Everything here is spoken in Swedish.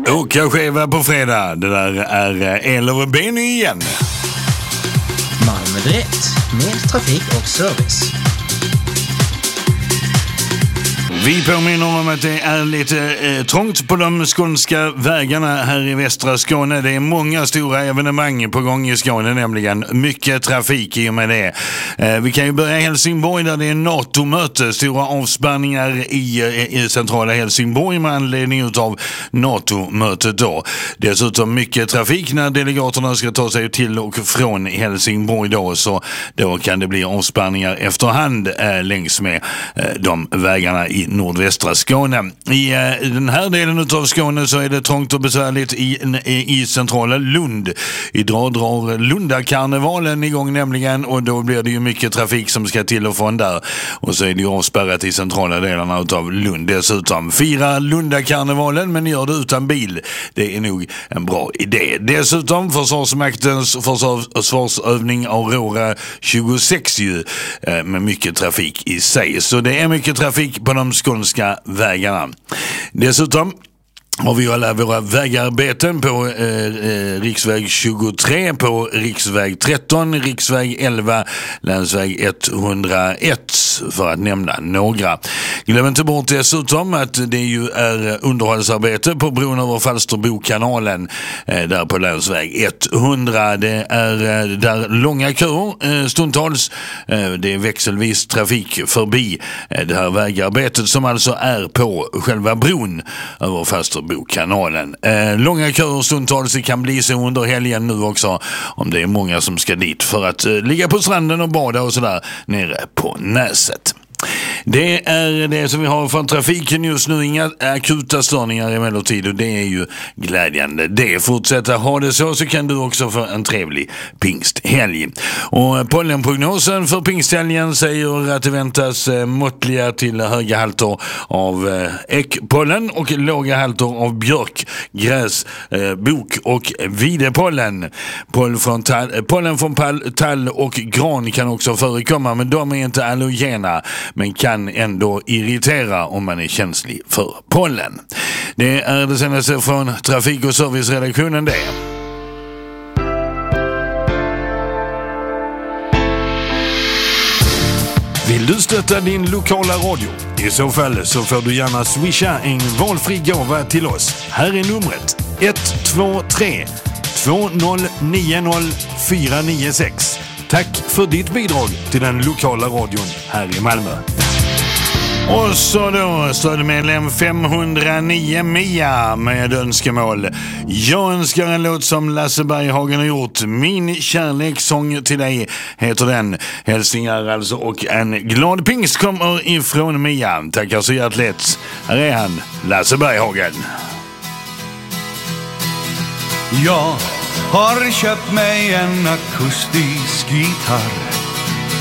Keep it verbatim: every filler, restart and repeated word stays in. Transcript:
Åka skiva på fredag. Det där är Eller Benny igen. Malmö Direkt med trafik och service. Vi påminner om att det är lite eh, trångt på de skånska vägarna här i västra Skåne. Det är många stora evenemang på gång i Skåne, nämligen mycket trafik i och med det. Eh, vi kan ju börja i Helsingborg där det är NATO-möte. Stora avspärrningar i, i centrala Helsingborg med anledning av NATO-mötet då. Dessutom mycket trafik när delegaterna ska ta sig till och från Helsingborg då, så då kan det bli avspärrningar efterhand eh, längs med eh, de vägarna i nordvästra Skåne. I eh, den här delen av Skåne så är det trångt och besvärligt i, i, i centrala Lund. Idag drar Lundakarnevalen igång nämligen, och då blir det ju mycket trafik som ska till och från där. Och så är det ju avspärrat i centrala delarna av Lund dessutom. Fira Lundakarnevalen, men gör det utan bil. Det är nog en bra idé. Dessutom Försvarsmaktens försvarsövning Aurora tjugosex ju, eh, med mycket trafik i sig. Så det är mycket trafik på de skånska vägarna. Dessutom har vi alla våra vägarbeten på eh, eh, riksväg tjugotre, på riksväg tretton, riksväg elva, länsväg etthundraett för att nämna några. Glöm inte bort dessutom att det ju är underhållsarbete på bron över Falsterbokanalen eh, där på länsväg etthundra. Det är eh, där långa köer eh, stundtals. Eh, det är växelvis trafik förbi eh, det här vägarbetet som alltså är på själva bron över Falsterbo kanalen. Eh, långa köer stundtals, det kan bli så under helgen nu också om det är många som ska dit för att eh, ligga på stranden och bada och sådär nere på Näset. Det är det som vi har från trafiken just nu. Inga akuta störningar emellertid, och det är ju glädjande. Det fortsätter ha det så, så kan du också få en trevlig pingsthelg. Och pollenprognosen för pingsthelgen säger att det väntas måttliga till höga halter av ekpollen och låga halter av björk, gräs, bok och videpollen. Pollen från tall, pollen från pall, tall och gran kan också förekomma, men de är inte allergena, men kan ändå irritera om man är känslig för pollen. Det är det senaste från Trafik- och serviceredaktionen det. Vill du stötta din lokala radio? I så fall så får du gärna swisha en valfri gåva till oss. Här är numret ett två tre två noll nio noll fyra nio sex. Tack för ditt bidrag till den lokala radion här i Malmö. Och så då stödmedlem femhundranio Mia med önskemål. Jag önskar en låt som Lasse Berghagen har gjort. Min kärlekssång till dig heter den. Hälsningar alltså, och en glad pingst kommer ifrån Mia. Tackar så hjärtligt. Här är han, Lasse Berghagen. Jag har köpt mig en akustisk gitarr.